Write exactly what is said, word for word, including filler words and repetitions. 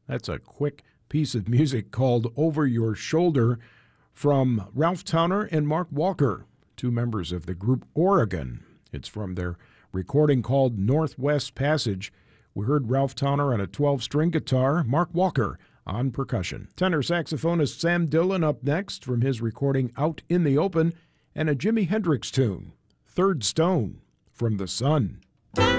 That's a quick piece of music called Over Your Shoulder from Ralph Towner and Mark Walker, two members of the group Oregon. It's from their recording called Northwest Passage. We heard Ralph Towner on a twelve-string guitar, Mark Walker on percussion. Tenor saxophonist Sam Dillon up next from his recording Out in the Open, and a Jimi Hendrix tune, Third Stone, from The Sun.